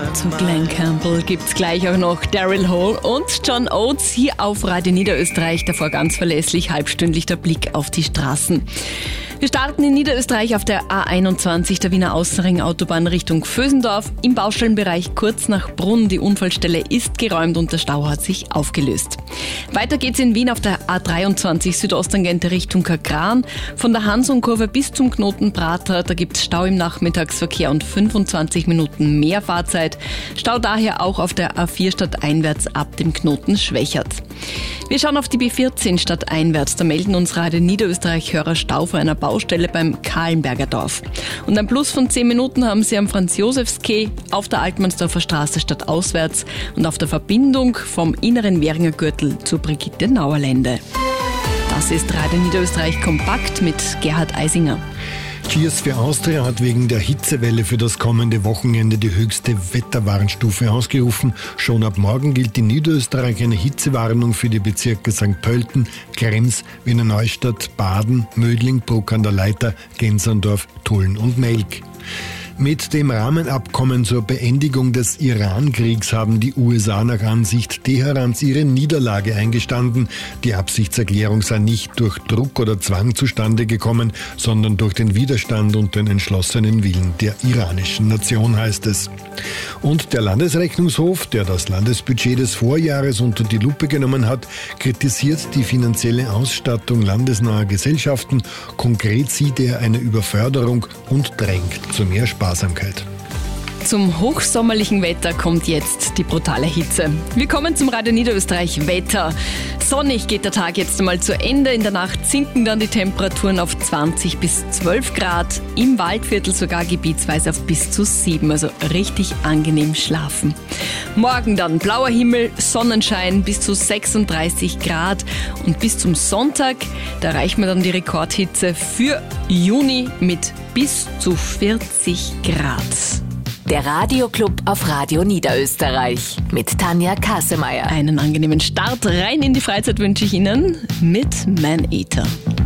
Zu Glenn Campbell gibt's gleich auch noch Daryl Hall und John Oates hier auf Radio Niederösterreich. Davor ganz verlässlich halbstündlich der Blick auf die Straßen. Wir starten in Niederösterreich auf der A21, der Wiener Außenring-Autobahn Richtung Vösendorf. Im Baustellenbereich kurz nach Brunn. Die Unfallstelle ist geräumt und der Stau hat sich aufgelöst. Weiter geht's in Wien auf der A23 Südosttangente Richtung Kagran. Von der Hansung-Kurve bis zum Knoten Prater, da gibt's Stau im Nachmittagsverkehr und 25 Minuten mehr Fahrzeit. Stau daher auch auf der A4 stadteinwärts ab dem Knoten Schwächert. Wir schauen auf die B14 stadteinwärts. Da melden uns Radio Niederösterreich-Hörer Stau vor einer Baustelle beim Kahlenberger Dorf. Und ein Plus von 10 Minuten haben sie am Franz-Josefs-Quai, auf der Altmannsdorfer Straße stadtauswärts und auf der Verbindung vom inneren Währinger Gürtel zur Brigitte-Nauer-Lände. Das ist Radio Niederösterreich kompakt mit Gerhard Eisinger. Cheers für Austria hat wegen der Hitzewelle für das kommende Wochenende die höchste Wetterwarnstufe ausgerufen. Schon ab morgen gilt in Niederösterreich eine Hitzewarnung für die Bezirke St. Pölten, Krems, Wiener Neustadt, Baden, Mödling, Bruck an der Leiter, Genserndorf, Tulln und Melk. Mit dem Rahmenabkommen zur Beendigung des Iran-Kriegs haben die USA nach Ansicht Teherans ihre Niederlage eingestanden. Die Absichtserklärung sei nicht durch Druck oder Zwang zustande gekommen, sondern durch den Widerstand und den entschlossenen Willen der iranischen Nation, heißt es. Und der Landesrechnungshof, der das Landesbudget des Vorjahres unter die Lupe genommen hat, kritisiert die finanzielle Ausstattung landesnaher Gesellschaften. Konkret sieht er eine Überförderung und drängt zu mehr Sparsamkeit. Zum hochsommerlichen Wetter kommt jetzt die brutale Hitze. Wir kommen zum Radio Niederösterreich Wetter. Sonnig geht der Tag jetzt einmal zu Ende. In der Nacht sinken dann die Temperaturen auf 20 bis 12 Grad. Im Waldviertel sogar gebietsweise auf bis zu 7. Also richtig angenehm schlafen. Morgen dann blauer Himmel, Sonnenschein bis zu 36 Grad. Und bis zum Sonntag, da erreichen wir dann die Rekordhitze für Juni mit bis zu 40 Grad. Der Radioclub auf Radio Niederösterreich mit Tanja Kassemeyer. Einen angenehmen Start rein in die Freizeit wünsche ich Ihnen mit Man Eater.